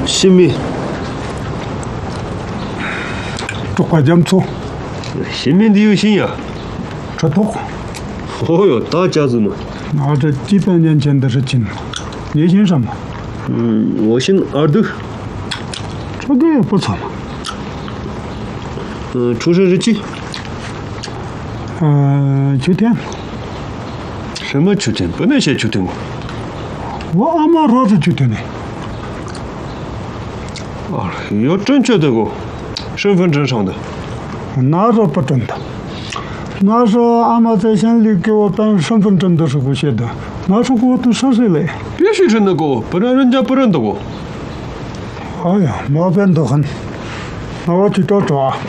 新民， 这块点不错， 新民的有心呀。 这多， 哦哟，大家子嘛。 那这几百年前的事情了。你姓什么？ 我姓二豆。 这个也不错嘛。 出生日期？ 秋天。 什么秋天？不能写秋天嘛。 我阿妈说是秋天的。 啊，要正确的哦，身份证上的。 那是不准的。那是阿妈在县里给我办身份证的时候写的。那时候我都10岁了。 必须是那个，不然人家不认得我。 哎呀，麻烦得很。那我去找找啊。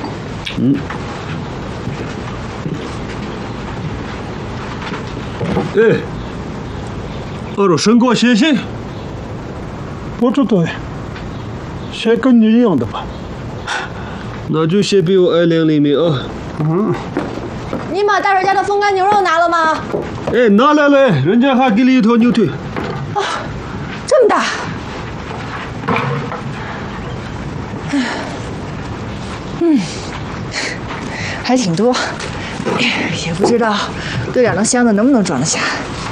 哎，二楼身高写信。 不知道哎，写跟你一样的吧？ 那就写比我矮2厘米啊。 你把大婶家的风干牛肉拿了吗？ 哎，拿来了，人家还给了一条牛腿。 啊，这么大。还挺多，也不知道这2个箱子能不能装得下。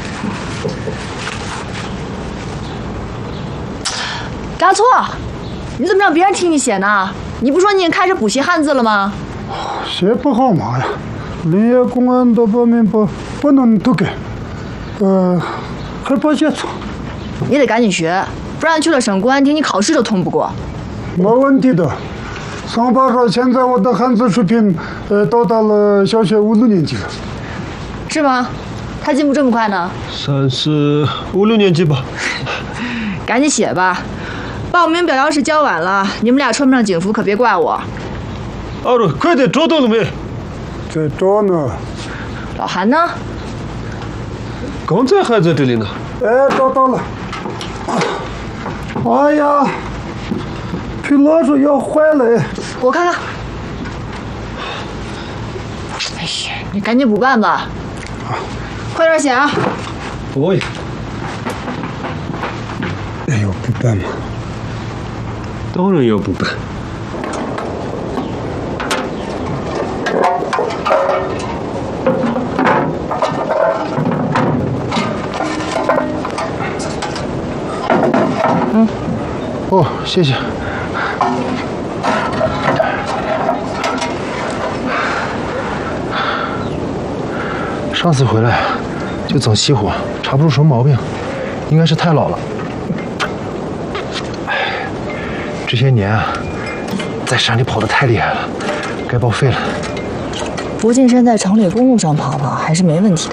大错，你怎么让别人替你写呢？你不说你已经开始补习汉字了吗？ 写不好嘛呀，林业公安都不明白，不能都改，还怕写错。 你得赶紧学，不然去了省公安厅，你考试都通不过。 没问题的。上班说现在我的汉字水平，到达了小学5、6年级了。 是吗？他进步这么快呢 3、4、5、6年级吧。 赶紧写吧，报名表要是交晚了，你们俩穿不上警服可别怪我。 二楼，快点，找到了没？ 在这呢。 老韩呢？ 刚才还在这里呢。 找到了。哎呀，皮老鼠要坏了。 我看看。哎呀，你赶紧补办吧。快点写啊！ 我也。 哎呦，不办嘛。 当然要补办。 哦，谢谢。上次回来就总熄火，查不出什么毛病，应该是太老了。哎，这些年啊，在山里跑得太厉害了，该报废了。 不进山在城里公路上跑跑还是没问题的。